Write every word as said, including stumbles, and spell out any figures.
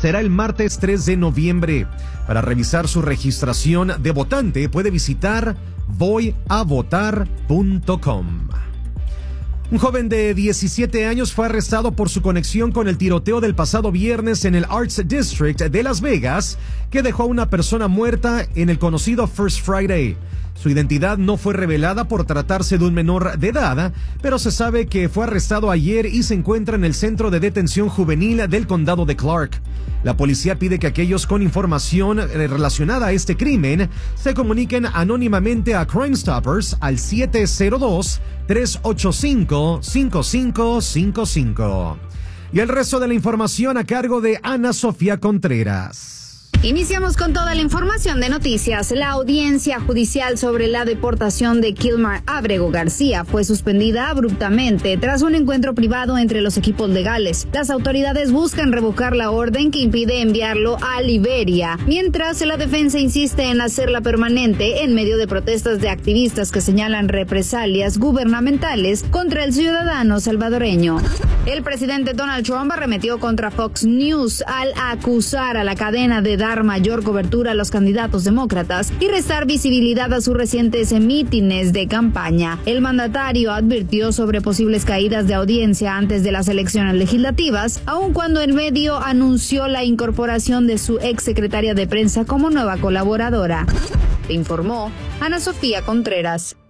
será el martes tres de noviembre. Para revisar su registración de votante puede visitar voy a votar punto com. Un joven de diecisiete años fue arrestado por su conexión con el tiroteo del pasado viernes en el Arts District de Las Vegas, que dejó a una persona muerta en el conocido First Friday. Su identidad no fue revelada por tratarse de un menor de edad, pero se sabe que fue arrestado ayer y se encuentra en el centro de detención juvenil del condado de Clark. La policía pide que aquellos con información relacionada a este crimen se comuniquen anónimamente a Crime Stoppers al siete cero dos, tres ocho cinco, cinco cinco cinco cinco. Y el resto de la información a cargo de Ana Sofía Contreras. Iniciamos con toda la información de noticias. La audiencia judicial sobre la deportación de Kilmar Abrego García fue suspendida abruptamente tras un encuentro privado entre los equipos legales. Las autoridades buscan revocar la orden que impide enviarlo a Liberia, mientras la defensa insiste en hacerla permanente en medio de protestas de activistas que señalan represalias gubernamentales contra el ciudadano salvadoreño. El presidente Donald Trump arremetió contra Fox News al acusar a la cadena de dar mayor cobertura a los candidatos demócratas y restar visibilidad a sus recientes mítines de campaña. El mandatario advirtió sobre posibles caídas de audiencia antes de las elecciones legislativas, aun cuando el medio anunció la incorporación de su exsecretaria de prensa como nueva colaboradora. Te informó Ana Sofía Contreras.